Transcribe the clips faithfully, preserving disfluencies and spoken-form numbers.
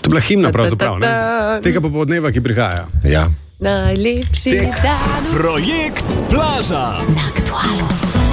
To je bila himna pravzaprav, ne? Tega popoldneva, ki prihaja. Ja. Najlepši dan. Projekt Plaža Na Aktualu.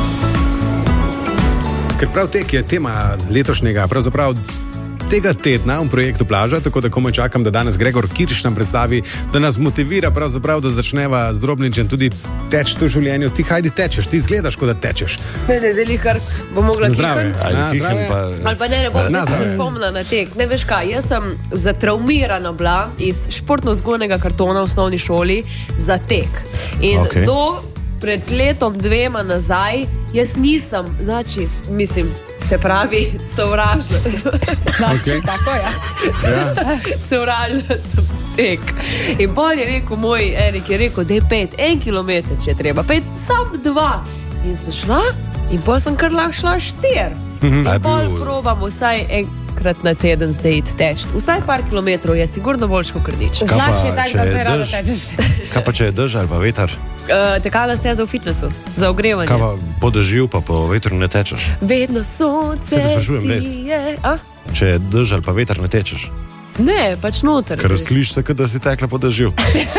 Ker prav tek je tema letošnjega, pravzaprav tega tedna v projektu Plaža, tako da komaj čakam, da danes Gregor Kirš nam predstavi, da nas motivira pravzaprav, da začneva z Drobničem tudi teči v življenju. Ti hajdi tečeš, ti izgledaš, kot da tečeš. Ne, ne, zdaj kar bo mogla Zdrave. klikati. Na zdrave. Pa... Ali pa ne, ne bom Na se zdrave. spomnila na tek. Ne veš kaj, jaz sem zatraumirana bila iz športno-vzgojnega kartona v osnovni šoli za tek. In Okej. do pred letom dvema nazaj jaz nisem, znači, mislim, se pravi, sovražna. Okay. Tako je. Ja. Sovražna sem tek. In bolj je rekel moj Erik, je rekel, da je pet, en kilometer, če je treba, pet, sam dva. In sem šla in potem sem kar lahko šla štir. In A je pol bil- probam vsaj enkrat na teden zdaj iti teč. Vsaj par kilometrov je sigurno boljš kot krdič. Kaj pa, Znači, tako če da je zdaj rada dež? tečeš. Kaj pa, če je dež ali pa veter? Uh, Tekala steza v fitnessu, za ogrevanje. Kaj pa po dežju pa po vetru ne tečeš? Vedno sonce Se te sprašujem, res? sije. A? Če je dež ali pa veter ne tečeš? Ne, pač noter. Ker slišiš se, kot da si tekla po dežju.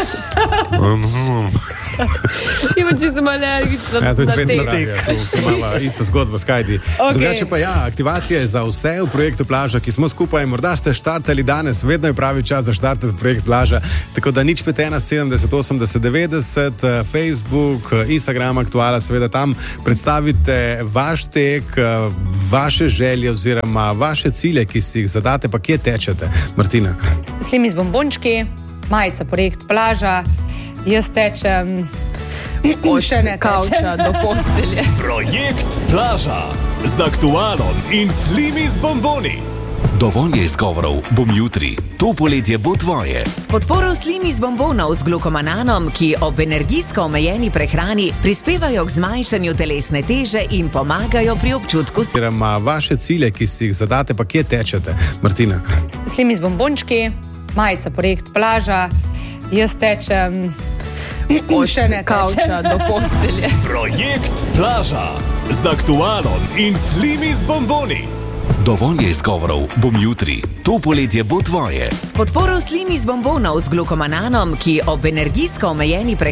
Ima, če sem alergična Ja, to je na cvetna tek. radija, tu imamo isto zgodbo s Kajdi. Ok. Drugače pa ja, aktivacija je za vse v projektu Plaža, ki smo skupaj, morda ste štartali danes, vedno je pravi čas za štartati projekt Plaža, tako da nič pet ena sedemdeset osemdeset devetdeset, eh, Facebook, eh, Instagram, Aktuala, seveda tam predstavite vaš tek, eh, vaše želje oziroma vaše cilje, ki si jih zadate, pa kje tečete, Martina? Slimi z bombončki, majica projekt Plaža, jaz tečem Od še ne tečem. kavča do postelje. Projekt Plaža z Aktualom in Slimi z bomboni. Dovolj je izgovorov, bom jutri. To poletje bo tvoje. S podporo slimi z bombonov z glukomananom, ki ob energijsko omejeni prehrani prispevajo k zmanjšanju telesne teže in pomagajo pri občutku Oziroma vaše cilje, ki si jih zadate, pa kje tečete, Martina? Slimi z bombončki, majica projekt Plaža, jaz tečem Od še ne tečem. kavča do postelje. Projekt Plaža z Aktualom in Slimi z bomboni. Dovolj je izgovorov, bom jutri. To poletje bo tvoje. S podporo slimi z bombonov z glukomananom, ki ob energijsko omejeni prehrani